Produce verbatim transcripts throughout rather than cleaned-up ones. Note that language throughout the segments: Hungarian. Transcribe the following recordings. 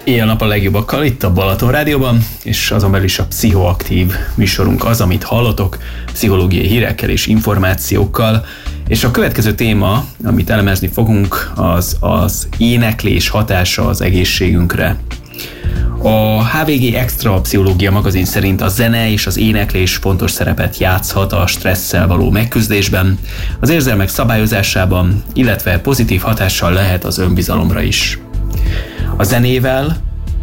Éjjel-nap a legjobbakkal itt a Balaton Rádióban, és azon belül is a Pszichoaktív műsorunk az, amit hallotok, pszichológiai hírekkel és információkkal. És a következő téma, amit elemezni fogunk, az az éneklés hatása az egészségünkre. A há vé gé Extra Pszichológia magazin szerint a zene és az éneklés fontos szerepet játszhat a stresszel való megküzdésben, az érzelmek szabályozásában, illetve pozitív hatással lehet az önbizalomra is. A zenével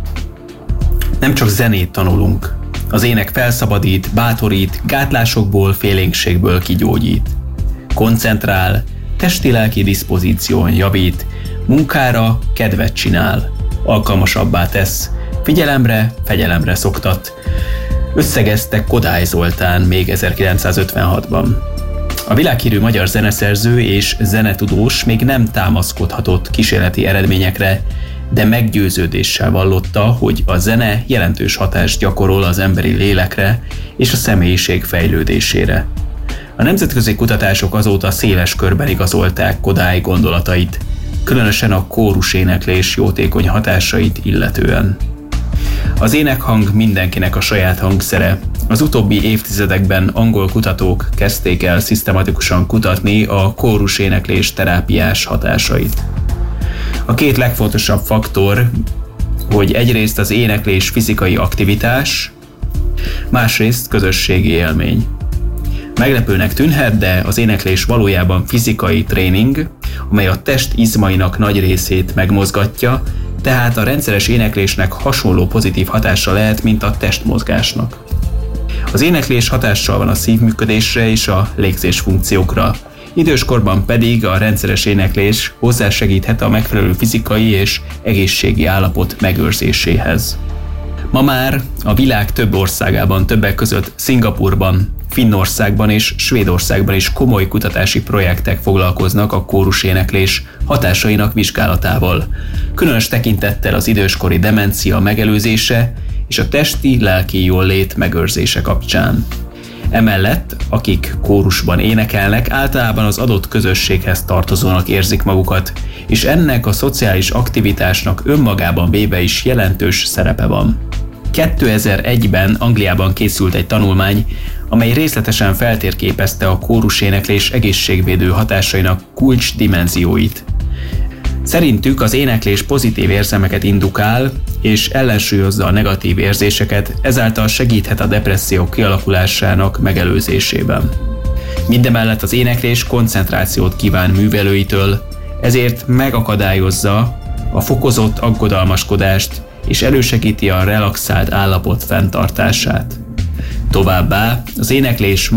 nem csak zenét tanulunk. Az ének felszabadít, bátorít, gátlásokból, félénkségből kigyógyít. Koncentrál, testi-lelki diszpozíción javít, munkára kedvet csinál, alkalmasabbá tesz, figyelemre, fegyelemre szoktat. Összegezte Kodály Zoltán még ezerkilencszázötvenhatban. A világhírű magyar zeneszerző és zenetudós még nem támaszkodhatott kísérleti eredményekre, de meggyőződéssel vallotta, hogy a zene jelentős hatást gyakorol az emberi lélekre és a személyiség fejlődésére. A nemzetközi kutatások azóta széles körben igazolták Kodály gondolatait, különösen a kóruséneklés jótékony hatásait illetően. Az énekhang mindenkinek a saját hangszere. Az utóbbi évtizedekben angol kutatók kezdték el szisztematikusan kutatni a kóruséneklés terápiás hatásait. A két legfontosabb faktor, hogy egyrészt az éneklés fizikai aktivitás, másrészt közösségi élmény. Meglepőnek tűnhet, de az éneklés valójában fizikai tréning, amely a test izmainak nagy részét megmozgatja, tehát a rendszeres éneklésnek hasonló pozitív hatása lehet, mint a testmozgásnak. Az éneklés hatással van a szívműködésre és a légzés funkciókra, időskorban pedig a rendszeres éneklés hozzásegíthet a megfelelő fizikai és egészségi állapot megőrzéséhez. Ma már a világ több országában, többek között Szingapurban, Finnországban és Svédországban is komoly kutatási projektek foglalkoznak a kóruséneklés hatásainak vizsgálatával, különös tekintettel az időskori demencia megelőzése és a testi-lelki jólét megőrzése kapcsán. Emellett, akik kórusban énekelnek, általában az adott közösséghez tartozónak érzik magukat, és ennek a szociális aktivitásnak önmagában véve is jelentős szerepe van. kétezer-egyben Angliában készült egy tanulmány, amely részletesen feltérképezte a kóruséneklés egészségvédő hatásainak kulcsdimenzióit. Szerintük az éneklés pozitív érzelmeket indukál és ellensúlyozza a negatív érzéseket, ezáltal segíthet a depresszió kialakulásának megelőzésében. Mindemellett az éneklés koncentrációt kíván művelőitől, ezért megakadályozza a fokozott aggodalmaskodást és elősegíti a relaxált állapot fenntartását. Továbbá az éneklés